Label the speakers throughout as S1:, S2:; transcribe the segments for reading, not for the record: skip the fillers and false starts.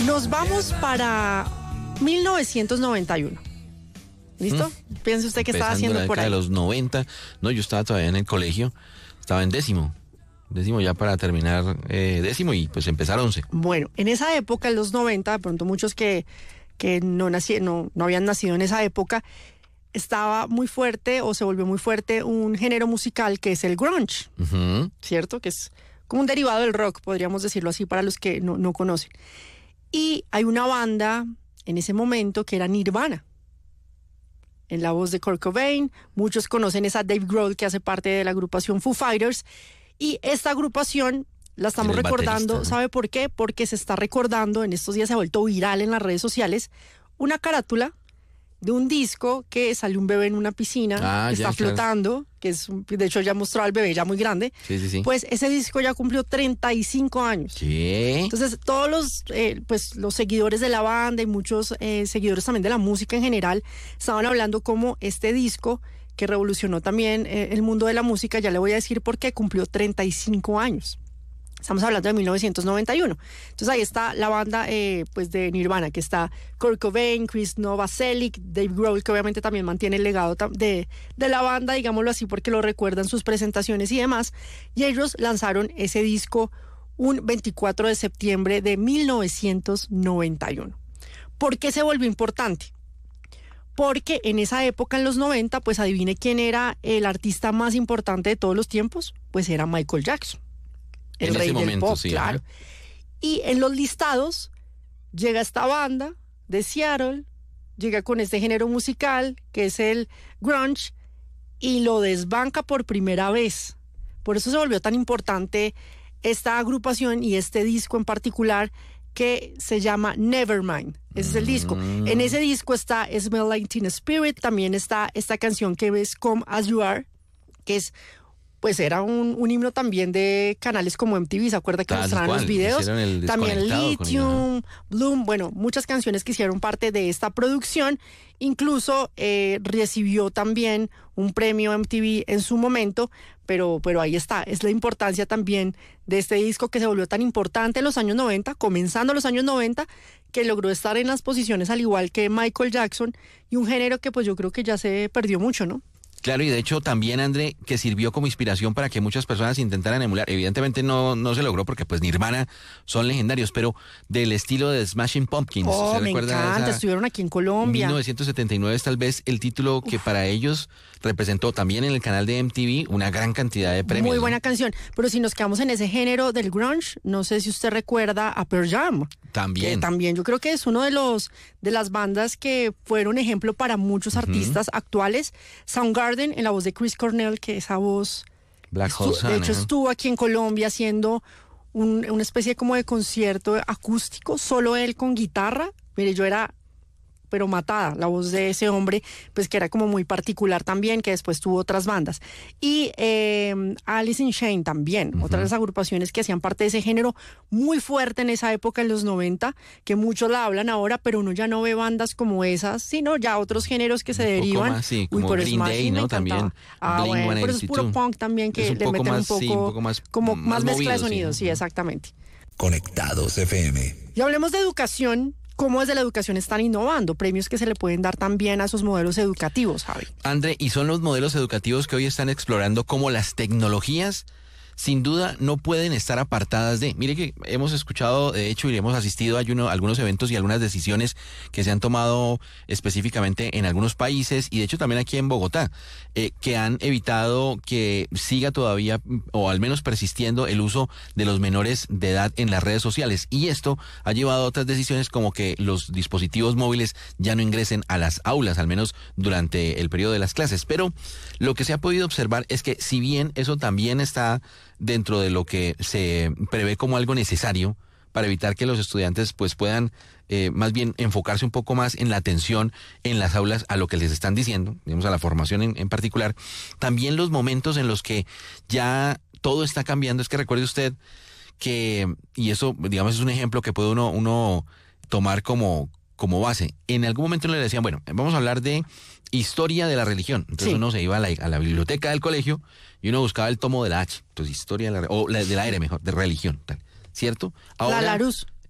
S1: Nos vamos para 1991. ¿Listo? Piense usted qué estaba haciendo por ahí.
S2: De los 90. No, yo estaba todavía en el colegio. Estaba en décimo ya para terminar décimo y pues empezar 11.
S1: Bueno, en esa época, en los 90, de pronto muchos que no habían nacido en esa época, estaba muy fuerte o se volvió muy fuerte un género musical que es el grunge, ¿cierto? Que es como un derivado del rock, podríamos decirlo así para los que no conocen. Y hay una banda en ese momento que era Nirvana, en la voz de Kurt Cobain. Muchos conocen esa Dave Grohl que hace parte de la agrupación Foo Fighters. Y esta agrupación la estamos recordando, ¿no? ¿Sabe por qué? Porque se está recordando, en estos días se ha vuelto viral en las redes sociales, una carátula de un disco que sale un bebé en una piscina, que está flotando, que es, de hecho ya mostró al bebé ya muy grande.
S2: Sí.
S1: Pues ese disco ya cumplió 35 años.
S2: ¿Qué?
S1: Entonces todos los seguidores de la banda y muchos seguidores también de la música en general estaban hablando como este disco que revolucionó también el mundo de la música, ya le voy a decir por qué, cumplió 35 años. Estamos hablando de 1991. Entonces ahí está la banda pues de Nirvana, que está Kurt Cobain, Chris Novoselic, Dave Grohl, que obviamente también mantiene el legado de la banda, digámoslo así, porque lo recuerdan sus presentaciones y demás. Y ellos lanzaron ese disco un 24 de septiembre de 1991. ¿Por qué se volvió importante? Porque en esa época, en los 90, pues adivine quién era el artista más importante de todos los tiempos, pues era Michael Jackson. El rey del pop, sí, claro. Y en los listados llega esta banda de Seattle, llega con este género musical que es el grunge y lo desbanca por primera vez. Por eso se volvió tan importante esta agrupación y este disco en particular que se llama Nevermind. Ese es el disco. En ese disco está Smell Like Teen Spirit, también está esta canción que ves Come As You Are, que es pues era un himno también de canales como MTV, ¿se acuerda que mostraban los videos? También Lithium, Bloom, bueno, muchas canciones que hicieron parte de esta producción. Incluso recibió también un premio MTV en su momento, pero ahí está, es la importancia también de este disco que se volvió tan importante en los años 90, comenzando los años 90, que logró estar en las posiciones al igual que Michael Jackson, y un género que pues yo creo que ya se perdió mucho, ¿no?
S2: Claro, y de hecho también, André, que sirvió como inspiración para que muchas personas intentaran emular. Evidentemente no se logró porque pues Nirvana son legendarios, pero del estilo de Smashing Pumpkins.
S1: Oh, me encanta, estuvieron aquí en Colombia.
S2: 1979 es tal vez el título que para ellos representó también en el canal de MTV una gran cantidad de premios.
S1: Muy buena canción, pero si nos quedamos en ese género del grunge, no sé si usted recuerda a Pearl Jam.
S2: También.
S1: Que también yo creo que es uno de las bandas que fueron ejemplo para muchos artistas actuales. Soundgarden, en la voz de Chris Cornell, que esa voz
S2: Black Hole Sun,
S1: de hecho estuvo aquí en Colombia haciendo una especie como de concierto acústico, solo él con guitarra. Mire, yo era pero matada, la voz de ese hombre, pues que era como muy particular también, que después tuvo otras bandas. Y Alice in Chains también, otra de las agrupaciones que hacían parte de ese género muy fuerte en esa época, en los 90, que muchos la hablan ahora, pero uno ya no ve bandas como esas, sino ya otros géneros que se derivan.
S2: Más, sí, como Green Day, ¿no? También.
S1: Bueno, pero es puro punk también, que le meten un poco más, como más mezcla de sonidos, sí, exactamente.
S3: Conectados FM.
S1: Y hablemos de educación. ¿Cómo desde la educación están innovando? Premios que se le pueden dar también a esos modelos educativos, Javi.
S2: André, y son los modelos educativos que hoy están explorando cómo las tecnologías sin duda no pueden estar apartadas de. Mire que hemos escuchado, de hecho, y hemos asistido a algunos eventos y algunas decisiones que se han tomado específicamente en algunos países y de hecho también aquí en Bogotá, que han evitado que siga todavía o al menos persistiendo el uso de los menores de edad en las redes sociales. Y esto ha llevado a otras decisiones como que los dispositivos móviles ya no ingresen a las aulas, al menos durante el periodo de las clases. Pero lo que se ha podido observar es que si bien eso también está dentro de lo que se prevé como algo necesario para evitar que los estudiantes pues puedan más bien enfocarse un poco más en la atención en las aulas a lo que les están diciendo, digamos a la formación en particular, también los momentos en los que ya todo está cambiando. Es que recuerde usted que, y eso digamos es un ejemplo que puede uno tomar como base, en algún momento le decían, bueno, vamos a hablar de historia de la religión. Entonces sí, uno se iba a la biblioteca del colegio y uno buscaba el tomo de la H. Entonces historia de la R, mejor, de religión, tal. ¿Cierto?
S1: Ahora, la Larousse.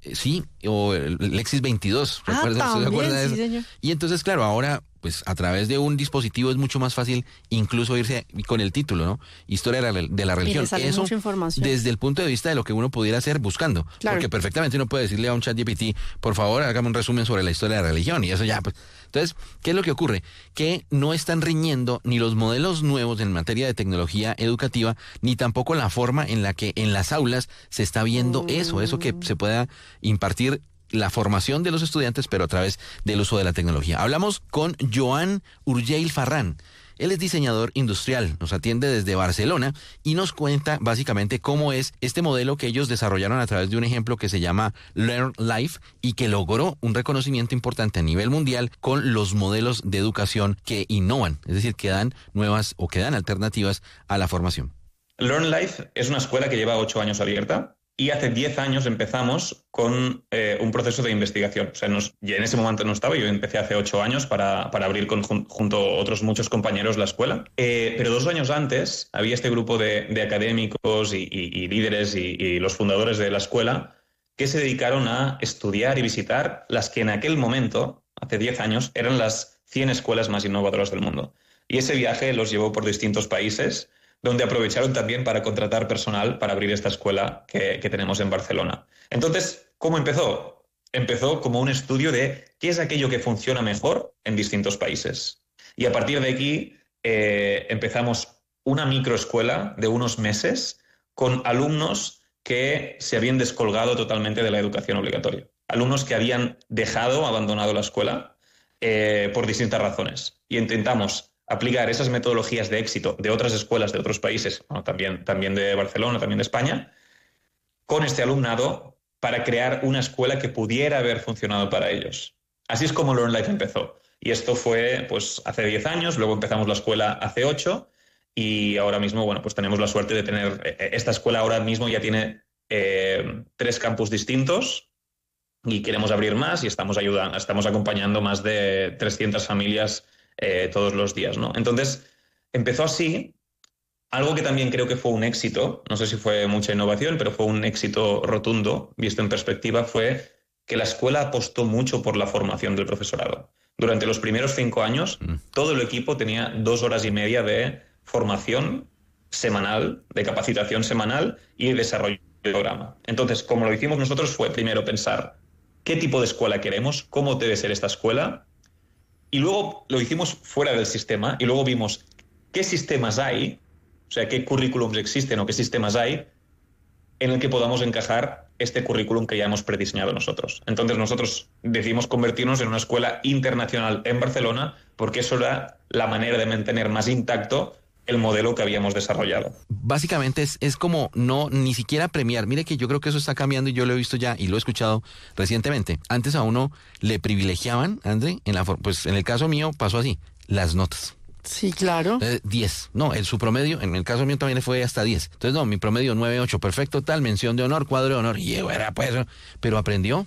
S2: Sí, o el Lexis 22, ¿recuerdas? ¿Usted se acuerda de eso?
S1: Sí, señor.
S2: Y entonces, claro, ahora, pues a través de un dispositivo es mucho más fácil incluso irse con el título, ¿no? Historia de la religión.
S1: le sale
S2: Eso
S1: mucha información.
S2: desde el punto de vista de lo que uno pudiera hacer buscando.
S1: Claro.
S2: Porque perfectamente uno puede decirle a un ChatGPT, por favor, hágame un resumen sobre la historia de la religión. Y eso ya, pues. Entonces, ¿qué es lo que ocurre? Que no están riñendo ni los modelos nuevos en materia de tecnología educativa, ni tampoco la forma en la que en las aulas se está viendo eso que se pueda impartir la formación de los estudiantes, pero a través del uso de la tecnología. Hablamos con Joan Urgell Farrán. Él es diseñador industrial, nos atiende desde Barcelona y nos cuenta básicamente cómo es este modelo que ellos desarrollaron a través de un ejemplo que se llama Learn Life y que logró un reconocimiento importante a nivel mundial con los modelos de educación que innovan, es decir, que dan nuevas o que dan alternativas a la formación.
S4: Learn Life es una escuela que lleva 8 años abierta. Y hace 10 años empezamos con un proceso de investigación. O sea, y en ese momento no estaba, yo empecé hace 8 años para abrir junto a otros muchos compañeros la escuela. Pero 2 años antes había este grupo de académicos y líderes y los fundadores de la escuela que se dedicaron a estudiar y visitar las que en aquel momento, hace 10 años, eran las 100 escuelas más innovadoras del mundo. Y ese viaje los llevó por distintos países, donde aprovecharon también para contratar personal para abrir esta escuela que tenemos en Barcelona. Entonces, ¿cómo empezó? Empezó como un estudio de qué es aquello que funciona mejor en distintos países. Y a partir de aquí empezamos una microescuela de unos meses con alumnos que se habían descolgado totalmente de la educación obligatoria. Alumnos que habían abandonado la escuela por distintas razones. Y intentamos aplicar esas metodologías de éxito de otras escuelas de otros países, bueno, también de Barcelona, también de España, con este alumnado para crear una escuela que pudiera haber funcionado para ellos. Así es como Learn Life empezó. Y esto fue pues hace 10 años, luego empezamos la escuela hace 8 y ahora mismo bueno, pues tenemos la suerte de tener, esta escuela ahora mismo ya tiene 3 campus distintos y queremos abrir más y estamos acompañando más de 300 familias todos los días, ¿no? Entonces, empezó así. Algo que también creo que fue un éxito, no sé si fue mucha innovación, pero fue un éxito rotundo, visto en perspectiva, fue que la escuela apostó mucho por la formación del profesorado. Durante los primeros 5 años, todo el equipo tenía 2 horas y media de formación semanal, de capacitación semanal y de desarrollo del programa. Entonces, como lo hicimos nosotros, fue primero pensar qué tipo de escuela queremos, cómo debe ser esta escuela. Y luego lo hicimos fuera del sistema y luego vimos qué sistemas hay, o sea, qué currículums existen o qué sistemas hay en el que podamos encajar este currículum que ya hemos prediseñado nosotros. Entonces nosotros decidimos convertirnos en una escuela internacional en Barcelona porque eso era la manera de mantener más intacto el modelo que habíamos desarrollado.
S2: Básicamente es como ni siquiera premiar. Mire que yo creo que eso está cambiando y yo lo he visto ya y lo he escuchado recientemente. Antes a uno le privilegiaban, André, pues en el caso mío pasó así, las notas.
S1: Sí, claro.
S2: 10. No, su promedio, en el caso mío también fue hasta 10. Entonces, no, mi promedio 9.8, perfecto, tal, mención de honor, cuadro de honor. Y era pues, pero aprendió.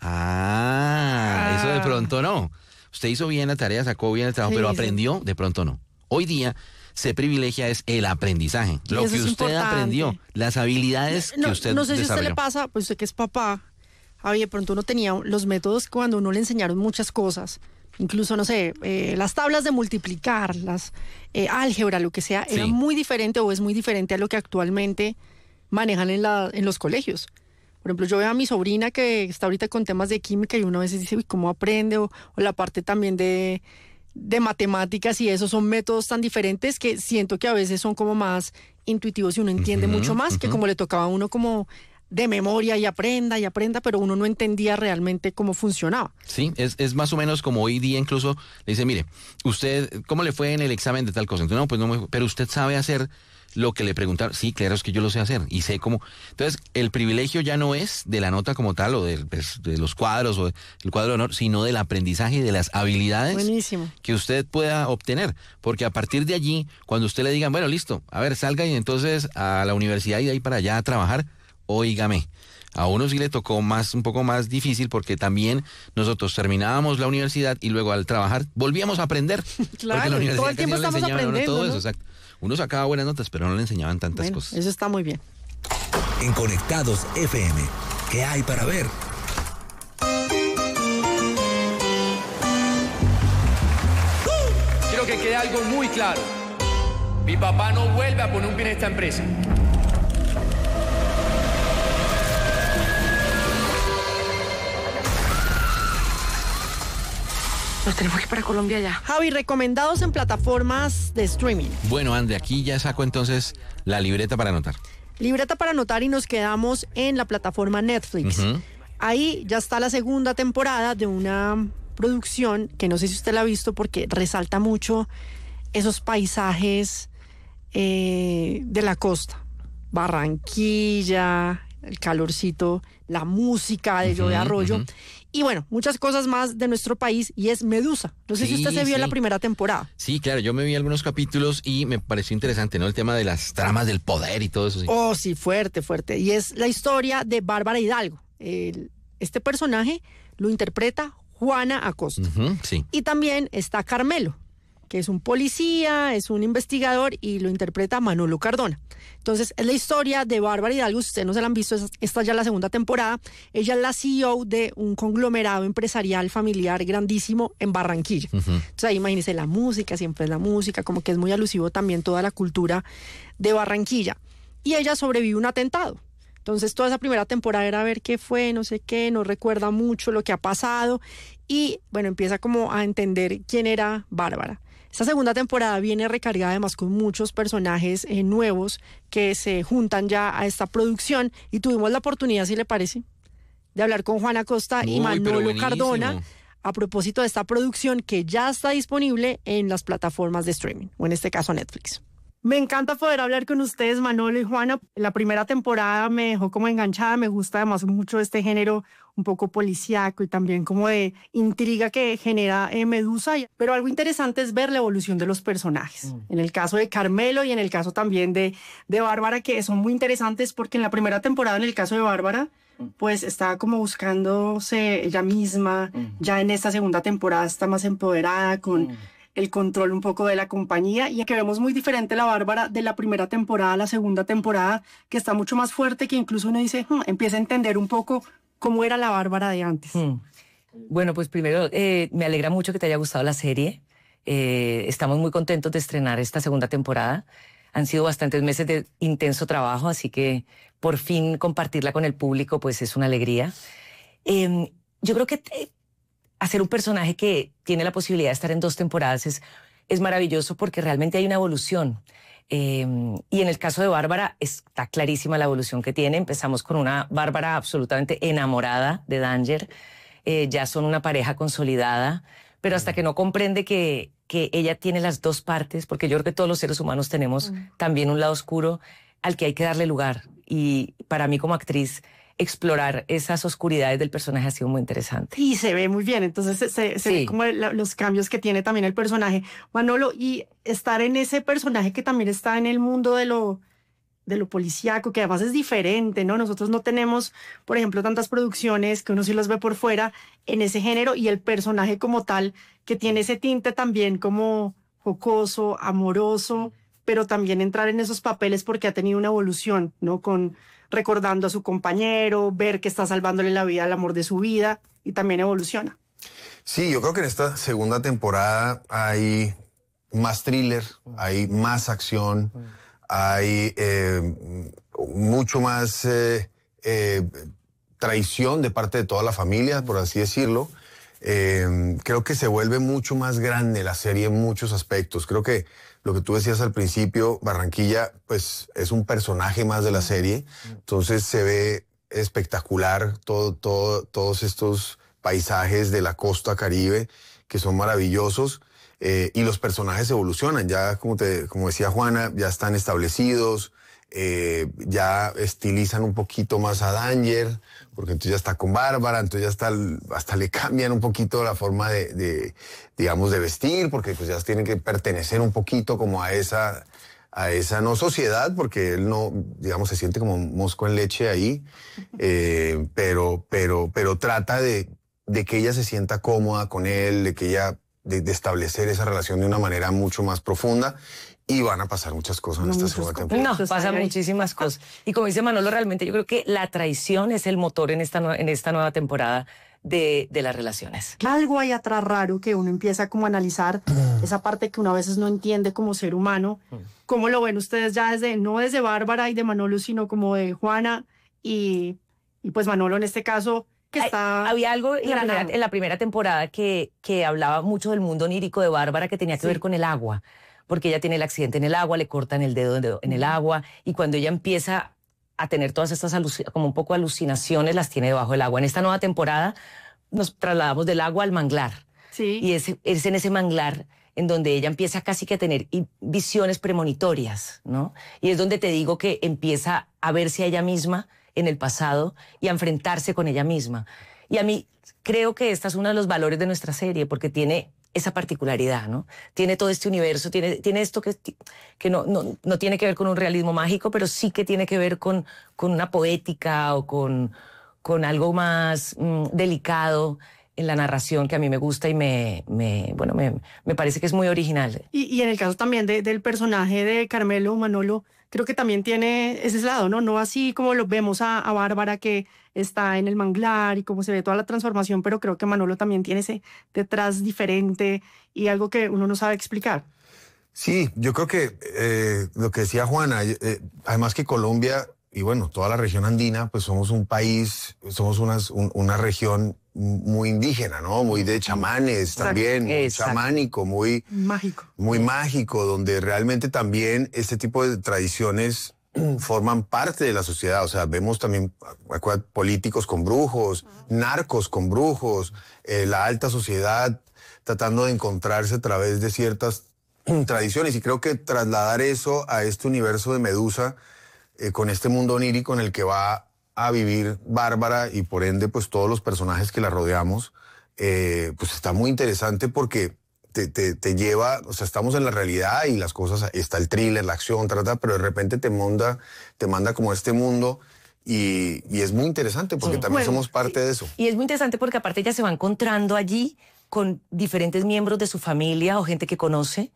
S2: Eso de pronto no. Usted hizo bien la tarea, sacó bien el trabajo,
S1: Sí,
S2: pero
S1: sí.
S2: aprendió, de pronto no. Hoy día se privilegia es el aprendizaje,
S1: Y
S2: lo
S1: eso
S2: que
S1: es
S2: usted
S1: importante.
S2: aprendió, las habilidades que usted
S1: No sé si a usted
S2: desarrolló.
S1: le pasa, pues usted que es papá, Javi, de pronto uno tenía los métodos cuando uno le enseñaron muchas cosas, incluso, no sé, las tablas de multiplicar, las álgebra, lo que sea, era
S2: Sí.
S1: muy diferente o es muy diferente a lo que actualmente manejan en los colegios. Por ejemplo, yo veo a mi sobrina que está ahorita con temas de química y uno a veces dice, uy, ¿cómo aprende? O la parte también de matemáticas y eso son métodos tan diferentes que siento que a veces son como más intuitivos y uno entiende mucho más que como le tocaba a uno como de memoria y aprenda, pero uno no entendía realmente cómo funcionaba.
S2: Sí, es más o menos como hoy día incluso le dice, mire, usted, ¿cómo le fue en el examen de tal cosa? Entonces, no, pues no me fue, pero usted sabe hacer lo que le preguntaron. Sí, claro, es que yo lo sé hacer y sé cómo. Entonces, el privilegio ya no es de la nota como tal o de los cuadros o del cuadro de honor, sino del aprendizaje y de las habilidades
S1: Buenísimo.
S2: que usted pueda obtener. Porque a partir de allí, cuando usted le digan, bueno, listo, a ver, salga y entonces a la universidad y de ahí para allá a trabajar, óigame. A uno sí le tocó un poco más difícil porque también nosotros terminábamos la universidad y luego al trabajar volvíamos a aprender.
S1: Claro,
S2: porque la universidad
S1: todo el tiempo
S2: casi no le
S1: estamos
S2: enseñaban a uno
S1: aprendiendo,
S2: todo
S1: ¿no?
S2: eso, exacto. Uno sacaba buenas notas, pero no le enseñaban tantas
S1: Bueno,
S2: cosas.
S1: eso está muy bien.
S3: En Conectados FM, ¿qué hay para ver?
S5: quede algo muy claro. Mi papá no vuelve a poner un pie en esta empresa.
S6: Nos tenemos que ir para Colombia ya.
S1: Javi, recomendados en plataformas de streaming.
S2: Bueno, Ande, aquí ya saco entonces la libreta para anotar.
S1: Libreta para anotar y nos quedamos en la plataforma Netflix. Ahí ya está la segunda temporada de una producción que no sé si usted la ha visto porque resalta mucho esos paisajes de la costa. Barranquilla, el calorcito, la música de Joe Arroyo. Y bueno, muchas cosas más de nuestro país y es Medusa. No sé si usted se vio la primera temporada.
S2: Sí, claro, yo me vi algunos capítulos y me pareció interesante, ¿no? El tema de las tramas del poder y todo eso. Sí.
S1: Oh, sí, fuerte, fuerte. Y es la historia de Bárbara Hidalgo. Este personaje lo interpreta Juana Acosta.
S2: Sí.
S1: Y también está Carmelo, que es un policía, es un investigador y lo interpreta Manolo Cardona. Entonces, es la historia de Bárbara Hidalgo. Si ustedes no se la han visto, esta es ya la segunda temporada. Ella es la CEO de un conglomerado empresarial familiar grandísimo en Barranquilla. Entonces, ahí imagínense la música, siempre es la música, como que es muy alusivo también toda la cultura de Barranquilla. Y ella sobrevive un atentado. Entonces, toda esa primera temporada era ver qué fue, no sé qué, no recuerda mucho lo que ha pasado. Y, bueno, empieza como a entender quién era Bárbara. Esta segunda temporada viene recargada además con muchos personajes nuevos que se juntan ya a esta producción y tuvimos la oportunidad, si le parece, de hablar con Juana Acosta y Manolo Cardona a propósito de esta producción que ya está disponible en las plataformas de streaming, o en este caso Netflix. Me encanta poder hablar con ustedes, Manolo y Juana. La primera temporada me dejó como enganchada, me gusta además mucho este género un poco policíaco y también como de intriga que genera Medusa. Pero algo interesante es ver la evolución de los personajes. En el caso de Carmelo y en el caso también de Bárbara, que son muy interesantes porque en la primera temporada, en el caso de Bárbara, pues estaba como buscándose ella misma. Ya en esta segunda temporada está más empoderada con el control un poco de la compañía y que vemos muy diferente la Bárbara de la primera temporada a la segunda temporada, que está mucho más fuerte, que incluso uno dice, empieza a entender un poco cómo era la Bárbara de antes.
S6: Bueno, pues primero me alegra mucho que te haya gustado la serie. Estamos muy contentos de estrenar esta segunda temporada. Han sido bastantes meses de intenso trabajo, así que por fin compartirla con el público pues es una alegría. Yo creo que hacer un personaje que tiene la posibilidad de estar en 2 temporadas es maravilloso porque realmente hay una evolución. Y en el caso de Bárbara está clarísima la evolución que tiene. Empezamos con una Bárbara absolutamente enamorada de Danger. Ya son una pareja consolidada, pero hasta que no comprende que ella tiene las dos partes, porque yo creo que todos los seres humanos tenemos también un lado oscuro al que hay que darle lugar. Y para mí como actriz, explorar esas oscuridades del personaje ha sido muy interesante.
S1: Y se ve muy bien, entonces se ve como los cambios que tiene también el personaje. Manolo, y estar en ese personaje que también está en el mundo de lo policíaco, que además es diferente, ¿no? Nosotros no tenemos, por ejemplo, tantas producciones que uno sí las ve por fuera en ese género, y el personaje como tal, que tiene ese tinte también como jocoso, amoroso, pero también entrar en esos papeles porque ha tenido una evolución, ¿no? Recordando a su compañero, ver que está salvándole la vida al amor de su vida, y también evoluciona.
S7: Sí, yo creo que en esta segunda temporada hay más thriller, hay más acción, hay mucho más traición de parte de toda la familia, por así decirlo. Creo que se vuelve mucho más grande la serie en muchos aspectos. Creo que lo que tú decías al principio, Barranquilla, pues es un personaje más de la serie. Entonces se ve espectacular todos estos paisajes de la costa Caribe que son maravillosos. Y los personajes evolucionan. Ya, como decía Juana, ya están establecidos. Ya estilizan un poquito más a Danger, porque entonces ya está con Bárbara, entonces ya está, hasta le cambian un poquito la forma digamos, de vestir, porque pues ya tienen que pertenecer un poquito como a esa no sociedad, porque él no, digamos, se siente como un mosco en leche ahí, pero trata de que ella se sienta cómoda con él, de establecer esa relación de una manera mucho más profunda. Y van a pasar muchas cosas en esta segunda temporada.
S6: No, pasan muchísimas cosas. Y como dice Manolo, realmente yo creo que la traición es el motor en esta nueva temporada de las relaciones.
S1: Algo hay atrás raro que uno empieza como a analizar, esa parte que uno a veces no entiende como ser humano. ¿Cómo lo ven ustedes ya no desde Bárbara y de Manolo, sino como de Juana y pues Manolo en este caso, que está...
S6: Había algo en la primera temporada que hablaba mucho del mundo onírico de Bárbara, que tenía que ver con el agua, porque ella tiene el accidente en el agua, le cortan el dedo en el agua, y cuando ella empieza a tener todas estas como un poco alucinaciones, las tiene debajo del agua. En esta nueva temporada nos trasladamos del agua al manglar.
S1: Sí.
S6: Y es en ese manglar en donde ella empieza casi que a tener visiones premonitorias, ¿no? Y es donde te digo que empieza a verse a ella misma en el pasado y a enfrentarse con ella misma. Y a mí creo que este es uno de los valores de nuestra serie, porque tiene esa particularidad, ¿no? Tiene todo este universo, tiene esto que no tiene que ver con un realismo mágico, pero sí que tiene que ver con una poética o con algo más delicado en la narración que a mí me gusta y me parece que es muy original.
S1: Y en el caso también del personaje de Carmelo, Manolo, creo que también tiene ese lado, ¿no? No así como lo vemos a Bárbara, que está en el manglar y cómo se ve toda la transformación, pero creo que Manolo también tiene ese detrás diferente y algo que uno no sabe explicar.
S7: Sí, yo creo que lo que decía Juana, además que Colombia y bueno, toda la región andina, pues somos un país, somos una región muy indígena, ¿no? Muy de chamanes también, muy chamánico, muy mágico, donde realmente también este tipo de tradiciones forman parte de la sociedad. O sea, vemos también políticos con brujos, narcos con brujos, la alta sociedad tratando de encontrarse a través de ciertas tradiciones. Y creo que trasladar eso a este universo de Medusa, con este mundo onírico en el que va a vivir Bárbara y por ende pues todos los personajes que la rodeamos, pues está muy interesante porque te lleva, o sea, estamos en la realidad y las cosas, está el thriller, la acción, pero de repente te manda como este mundo y es muy interesante porque también somos parte de eso.
S6: Y es muy interesante porque aparte ella se va encontrando allí con diferentes miembros de su familia o gente que conoce,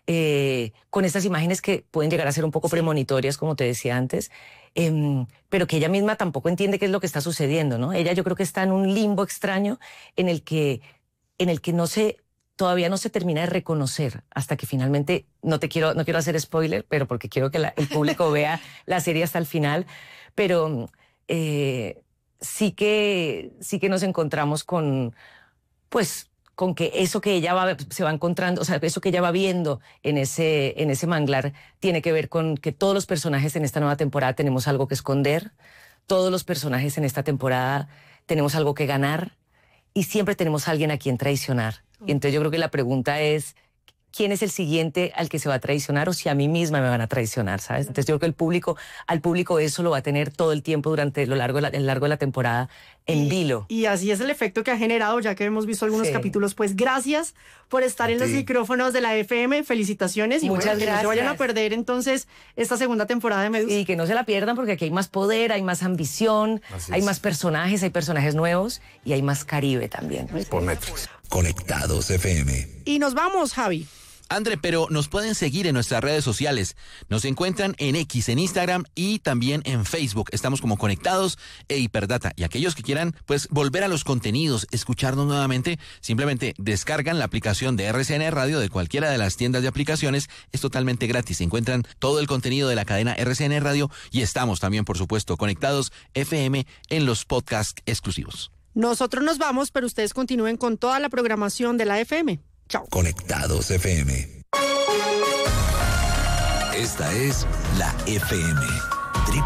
S6: con estas imágenes que pueden llegar a ser un poco premonitorias, como te decía antes, pero que ella misma tampoco entiende qué es lo que está sucediendo, ¿no? Ella yo creo que está en un limbo extraño en el que todavía no se termina de reconocer hasta que finalmente, no quiero hacer spoiler, pero porque quiero que el público vea la serie hasta el final, pero sí que nos encontramos con que eso que ella se va encontrando, o sea, eso que ella va viendo en ese manglar tiene que ver con que todos los personajes en esta nueva temporada tenemos algo que esconder, todos los personajes en esta temporada tenemos algo que ganar y siempre tenemos a alguien a quien traicionar. Y entonces yo creo que la pregunta es, ¿quién es el siguiente al que se va a traicionar o si a mí misma me van a traicionar, ¿sabes? Entonces yo creo que al público eso lo va a tener todo el tiempo durante el largo de la temporada en vilo.
S1: Y así es el efecto que ha generado, ya que hemos visto algunos capítulos. Pues gracias por estar en los micrófonos de la FM. Felicitaciones. Y
S6: muchas gracias.
S1: Que no se vayan a perder entonces esta segunda temporada de Medusa.
S6: Y que no se la pierdan porque aquí hay más poder, hay más ambición, hay más personajes, hay personajes nuevos y hay más Caribe también.
S7: Por Netflix.
S3: Conectados FM.
S1: Y nos vamos, Javi.
S2: André, pero nos pueden seguir en nuestras redes sociales. Nos encuentran en X, en Instagram y también en Facebook. Estamos como Conectados e Hiperdata. Y aquellos que quieran, pues, volver a los contenidos, escucharnos nuevamente, simplemente descargan la aplicación de RCN Radio de cualquiera de las tiendas de aplicaciones. Es totalmente gratis. Encuentran todo el contenido de la cadena RCN Radio y estamos también, por supuesto, Conectados FM en los podcasts exclusivos.
S1: Nosotros nos vamos, pero ustedes continúen con toda la programación de la FM. Chao.
S3: Conectados FM. Esta es la FM.